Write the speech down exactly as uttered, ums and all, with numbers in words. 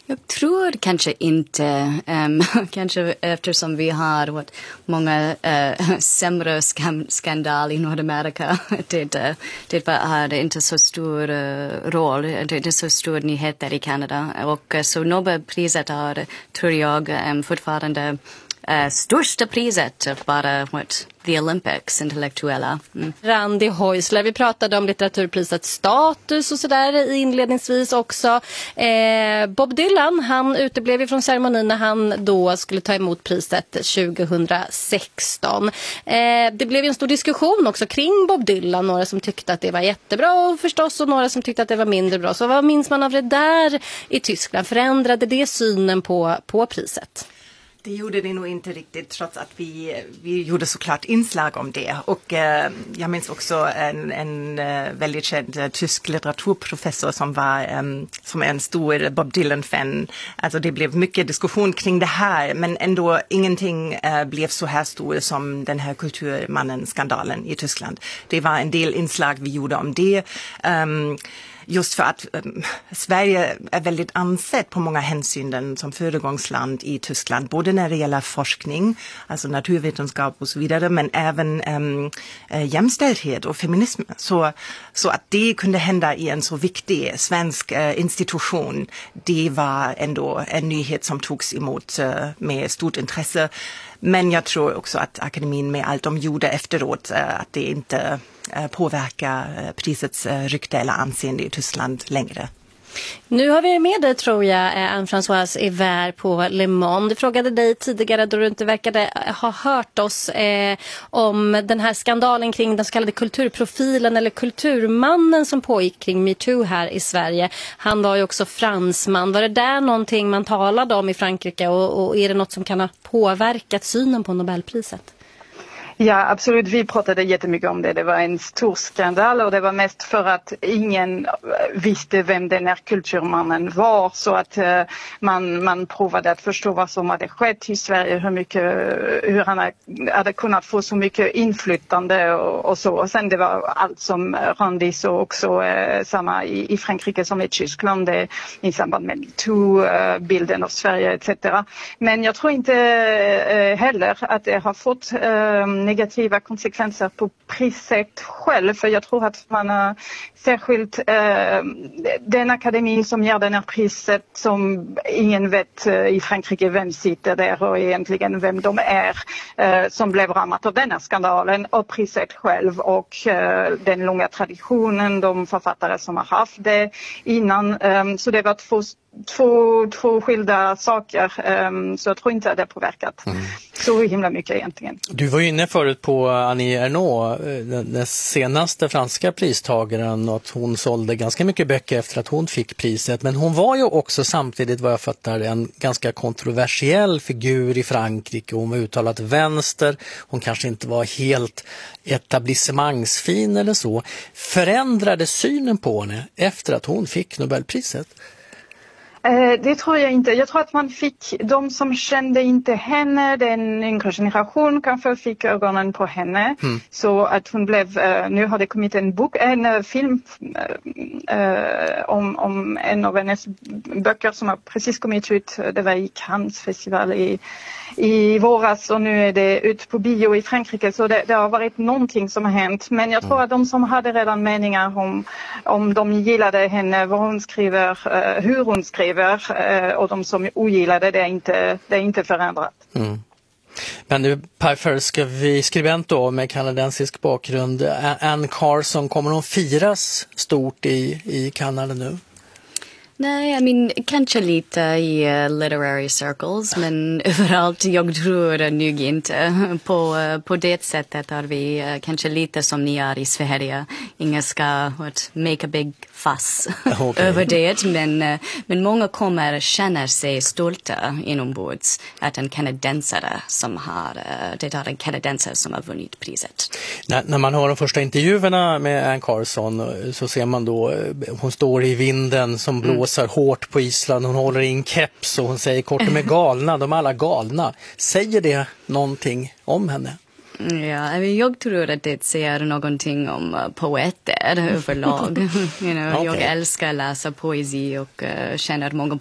Jag tror kanske inte, um, kanske eftersom vi har what, många uh, sämre skam- skandal i Nordamerika. det, det, det har inte så stor uh, roll, det är inte så stor nyheter i Kanada. Och uh, så Nobelpriset har, tror jag, um, fortfarande uh, största priset bara what, The Olympics, intellektuella. Mm. Randi Häusler, vi pratade om litteraturprisets status och sådär inledningsvis också. Eh, Bob Dylan, han uteblev från ceremonin när han då skulle ta emot priset tjugohundrasexton. Eh, det blev en stor diskussion också kring Bob Dylan, några som tyckte att det var jättebra förstås och några som tyckte att det var mindre bra. Så vad minns man av det där i Tyskland? Förändrade det synen på, på priset? Det gjorde det nog inte riktigt, trots att vi, vi gjorde såklart inslag om det. Och eh, jag minns också en, en eh, väldigt känd eh, tysk litteraturprofessor som var eh, som är en stor Bob Dylan-fan. Alltså det blev mycket diskussion kring det här, men ändå ingenting eh, blev så här stor som den här kulturmannen-skandalen i Tyskland. Det var en del inslag vi gjorde om det. Um, Just för att um, Sverige är väldigt ansett på många hänsynen som föregångsland i Tyskland. Både när det gäller forskning, alltså naturvetenskap och så vidare. Men även um, jämställdhet och feminism. Så, så att det kunde hända i en så viktig svensk uh, institution. Det var ändå en nyhet som togs emot uh, med stort intresse. Men jag tror också att akademin med allt de gjorde efteråt, uh, att det inte påverka prisets rykte eller anseende i Tyskland längre. Nu har vi med dig, tror jag, Anne-Françoise Evert på Le Monde. Jag frågade dig tidigare då du inte verkade ha hört oss eh, om den här skandalen kring den så kallade kulturprofilen eller kulturmannen som pågick kring MeToo här i Sverige. Han var ju också fransman. Var det där någonting man talade om i Frankrike och, och är det något som kan ha påverkat synen på Nobelpriset? Ja, absolut. Vi pratade jättemycket om det. Det var en stor skandal och det var mest för att ingen visste vem den här kulturmannen var. Så att uh, man, man provade att förstå vad som hade skett i Sverige, hur, mycket, hur han hade kunnat få så mycket inflytande och, och så. Och sen det var allt som Randi så också uh, samma i, i Frankrike som i Tyskland det, i samband med MeToo, uh, bilden av Sverige et cetera. Men jag tror inte uh, heller att det har fått uh, negativa konsekvenser på priset själv. För jag tror att man har särskilt eh, den akademin som ger den här priset som ingen vet eh, i Frankrike vem sitter där och egentligen vem de är eh, som blev rammat av den här skandalen och priset själv och eh, den långa traditionen, de författare som har haft det innan. Eh, så det var två Två, två skilda saker, um, så jag tror inte att det har påverkat mm. så himla mycket egentligen. Du var ju inne förut på Annie Ernaux, den, den senaste franska pristagaren, och att hon sålde ganska mycket böcker efter att hon fick priset. Men hon var ju också samtidigt, vad jag fattar, en ganska kontroversiell figur i Frankrike. Hon var uttalat vänster, hon kanske inte var helt etablissemangsfin eller så. Förändrade synen på henne efter att hon fick Nobelpriset? Det tror jag inte. Jag tror att man fick, de som kände inte henne, den yngre generation kanske fick ögonen på henne. Mm. Så att hon blev, nu har det kommit en bok, en film äh, om, om en av hennes böcker som har precis kommit ut. Det var i Cannes festival i, i våras och nu är det ut på bio i Frankrike. Så det, det har varit någonting som har hänt. Men jag tror mm. att de som hade redan meningar om, om de gillade henne, vad hon skriver, uh, hur hon skriver, och de som ogillade det är inte, det är inte förändrat. Mm. Men nu, Per Förskov, skribent då med kanadensisk bakgrund, Anne Carson, kommer hon firas stort i, i Kanada nu? Nej, I mean, kanske lite i uh, literary circles, men överallt jag tror nog inte. På, uh, på det sättet har vi uh, kanske lite som ni är i Sverige. Ingen ska what, make a big fuss okay. över det, men, uh, men många kommer känna sig stolta inombords att en kanadensare som har, uh, det är en kanadensare som har vunnit priset. När, när man hör de första intervjuerna med Anne Carson så ser man då, hon står i vinden som blåser mm. hårt på Island, hon håller i en keps och hon säger kort de är galna, de är alla galna. Säger det någonting om henne? Ja, jag tror att det säger någonting om uh, poeter överlag. you know, okay. Jag älskar att läsa poesi och uh, känner många